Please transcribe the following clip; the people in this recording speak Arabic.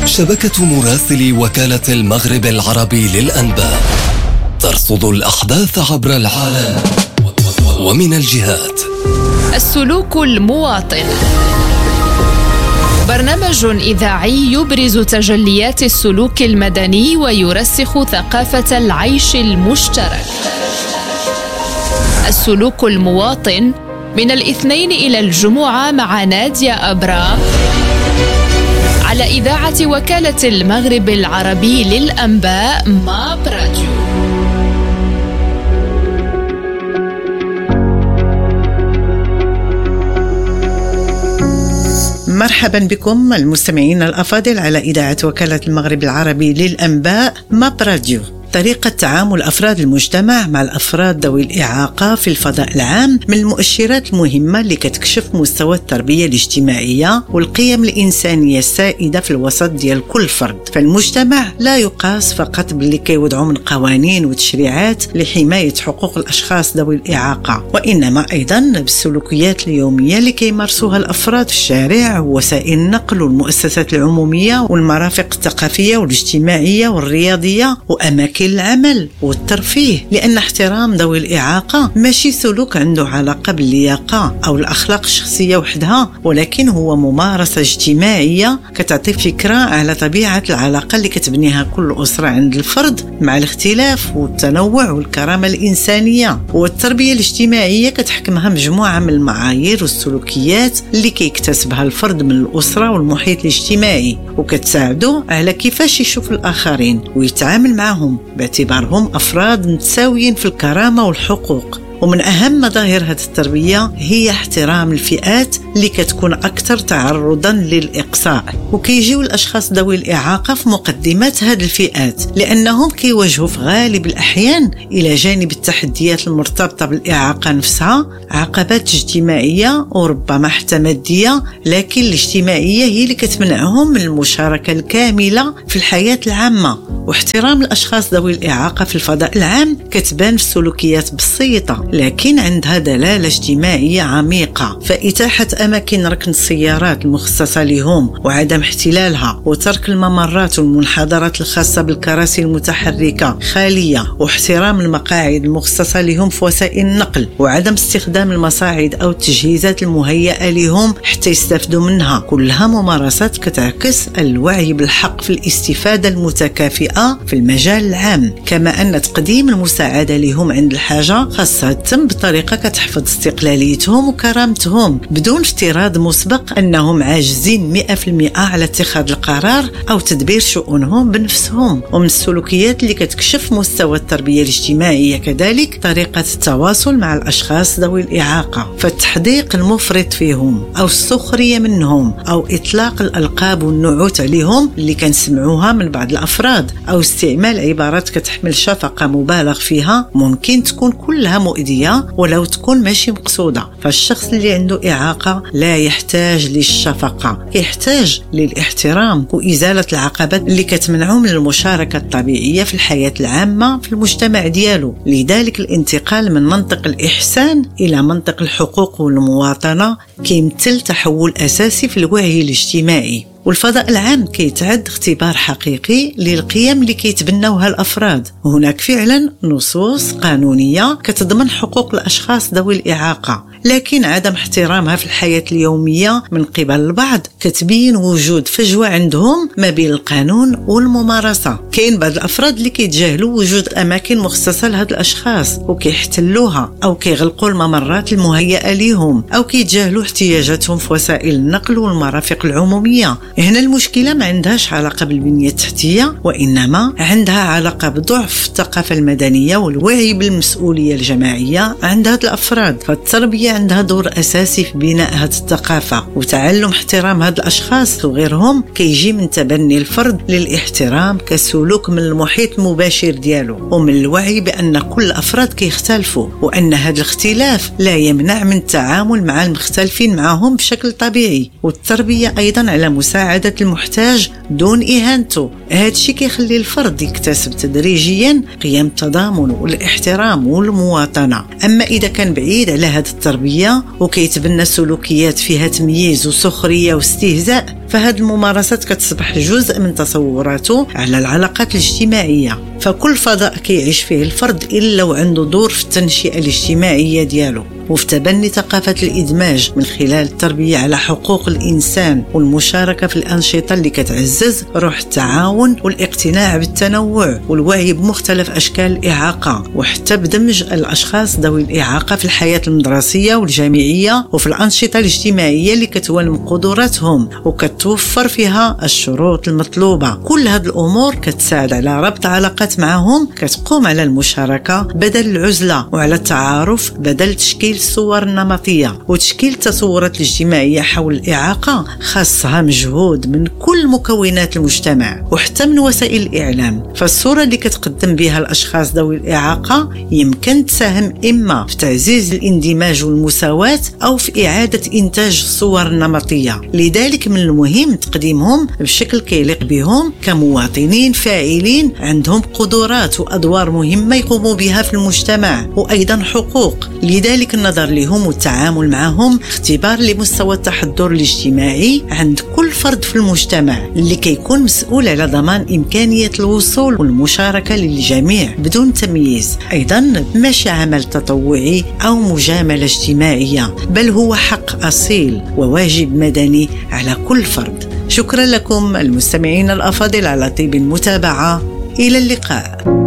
شبكة مراسلي وكالة المغرب العربي للأنباء ترصد الأحداث عبر العالم ومن الجهات. السلوك المواطن، برنامج إذاعي يبرز تجليات السلوك المدني ويرسخ ثقافة العيش المشترك. السلوك المواطن من الاثنين إلى الجمعة مع نادية أبرام على إذاعة وكالة المغرب العربي للأنباء ماب راديو. مرحبا بكم المستمعين الأفاضل على إذاعة وكالة المغرب العربي للأنباء ماب راديو. طريقة تعامل أفراد المجتمع مع الأفراد ذوي الإعاقة في الفضاء العام من المؤشرات المهمة اللي كتكشف مستوى التربية الاجتماعية والقيم الإنسانية السائدة في الوسط ديال كل فرد. فالمجتمع لا يقاس فقط باللي كيوضعوا من قوانين وتشريعات لحماية حقوق الأشخاص ذوي الإعاقة، وإنما أيضا بالسلوكيات اليومية اللي كيمارسوها الأفراد في الشارع ووسائل النقل والمؤسسات العمومية والمرافق الثقافية والاجتماعية والرياضية وأماكن العمل والترفيه. لأن احترام ذوي الإعاقة ماشي سلوك عنده علاقة باللياقة أو الأخلاق الشخصية وحدها، ولكن هو ممارسة اجتماعية كتعطي فكرة على طبيعة العلاقة اللي كتبنيها كل أسرة عند الفرد مع الاختلاف والتنوع والكرامة الإنسانية. والتربية الاجتماعية كتحكمها مجموعة من المعايير والسلوكيات اللي كيكتسبها الفرد من الأسرة والمحيط الاجتماعي، وكتساعده على كيفاش يشوف الآخرين ويتعامل معهم باعتبارهم أفراد متساويين في الكرامة والحقوق. ومن أهم مظاهر هذه التربية هي احترام الفئات اللي كتكون أكثر تعرضاً للإقصاء، وكيجيو الأشخاص ذوي الإعاقة في مقدمات هذه الفئات لأنهم كيواجهوا في غالب الأحيان إلى جانب التحديات المرتبطة بالإعاقة نفسها عقبات اجتماعية وربما حتى مادية، لكن الاجتماعية هي اللي كتمنعهم من المشاركة الكاملة في الحياة العامة. واحترام الأشخاص ذوي الإعاقة في الفضاء العام كتبان في سلوكيات بسيطة لكن عندها دلالة اجتماعية عميقة، فإتاحة أماكن ركن السيارات المخصصة لهم وعدم احتلالها، وترك الممرات والمنحدرات الخاصة بالكراسي المتحركة خالية، واحترام المقاعد المخصصة لهم في وسائل النقل، وعدم استخدام المصاعد أو التجهيزات المهيئة لهم حتى يستفدوا منها. كلها ممارسات كتعكس الوعي بالحق في الاستفادة المتكافئة في المجال العام، كما أن تقديم المساعدة لهم عند الحاجة خاصة تم بطريقة كتحفظ استقلاليتهم وكرامتهم بدون افتراض مسبق أنهم عاجزين 100% على اتخاذ القرار أو تدبير شؤونهم بنفسهم. ومن السلوكيات اللي كتكشف مستوى التربية الاجتماعية كذلك طريقة التواصل مع الأشخاص ذوي الإعاقة، فالتحديق المفرط فيهم أو السخرية منهم أو إطلاق الألقاب والنعوت عليهم اللي كنسمعوها من بعض الأفراد أو استعمال عبارات كتحمل شفقة مبالغ فيها ممكن تكون كلها مؤذية ولو تكون ماشي مقصودة. فالشخص اللي عنده إعاقة لا يحتاج للشفقة، يحتاج للاحترام وإزالة العقبات اللي كتمنعه من المشاركة الطبيعية في الحياة العامة في المجتمع ديالو. لذلك الانتقال من منطق الإحسان إلى منطق الحقوق والمواطنة كيمثل تحول أساسي في الوعي الاجتماعي. والفضاء العام كيتعد اختبار حقيقي للقيم اللي كيتبنوها الأفراد. هناك فعلا نصوص قانونية كتضمن حقوق الأشخاص ذوي الإعاقة، لكن عدم احترامها في الحياة اليومية من قبل البعض كتبين وجود فجوة عندهم ما بين القانون والممارسة. كاين بعض الأفراد اللي كيتجاهلوا وجود أماكن مخصصة لهاد الأشخاص وكيحتلوها أو كيغلقوا الممرات المهيئة لهم أو كيتجاهلوا احتياجاتهم في وسائل النقل والمرافق العمومية. هنا المشكلة ما عندهاش علاقة بالبنية التحتية، وإنما عندها علاقة بضعف الثقافة المدنية والوعي بالمسؤولية الجماعية عند هاد الأفراد. فالتربية عندها دور أساسي في بناء هاد الثقافة، وتعلم احترام هاد الأشخاص وغيرهم كيجي من تبني الفرد للاحترام كسلوك من المحيط المباشر ديالو، ومن الوعي بأن كل أفراد كيختلفوا وأن هاد الاختلاف لا يمنع من التعامل مع المختلفين معهم بشكل طبيعي. والتربية أيضا على مساعدة المحتاج دون إهانته. هادشي كيخلي الفرد يكتسب تدريجيا قيم التضامن والاحترام والمواطنة. أما إذا كان بعيد على هاد التربية وكيتبنى سلوكيات فيها تمييز وسخرية واستهزاء فهاد الممارسات كتصبح جزء من تصوراته على العلاقات الاجتماعية. فكل فضاء كيعيش فيه الفرد إلا وعنده دور في التنشئة الاجتماعية ديالو وفي تبني ثقافة الإدماج من خلال التربية على حقوق الإنسان والمشاركة في الأنشطة اللي كتعزز روح التعاون والاقتناع بالتنوع والوعي بمختلف أشكال الإعاقة، وحتى بدمج الأشخاص ذوي الإعاقة في الحياة المدرسية والجامعية وفي الأنشطة الاجتماعية اللي كتولم قدراتهم وكتوفر فيها الشروط المطلوبة. كل هذه الأمور كتساعد على ربط علاقات معهم كتقوم على المشاركة بدل العزلة وعلى التعارف بدل تشكيل الصور النمطية. وتشكيل التصورات الاجتماعية حول الإعاقة خاصها مجهود من كل مكونات المجتمع وحتى من وسائل الإعلام. فالصورة اللي كتقدم بها الأشخاص ذوي الإعاقة يمكن تساهم إما في تعزيز الاندماج والمساواة أو في إعادة إنتاج الصور النمطية. لذلك من المهم تقديمهم بشكل كيليق بهم كمواطنين فاعلين عندهم قدرات وأدوار مهمة يقوموا بها في المجتمع وأيضا حقوق. لذلك النظر لهم والتعامل معهم اختبار لمستوى التحضر الاجتماعي عند كل فرد في المجتمع اللي كيكون مسؤول على ضمان إمكانية الوصول والمشاركة للجميع بدون تمييز. أيضا ماشي عمل تطوعي أو مجاملة اجتماعية، بل هو حق أصيل وواجب مدني على كل فرد. شكرا لكم المستمعين الأفاضل على طيب المتابعة. إلى اللقاء.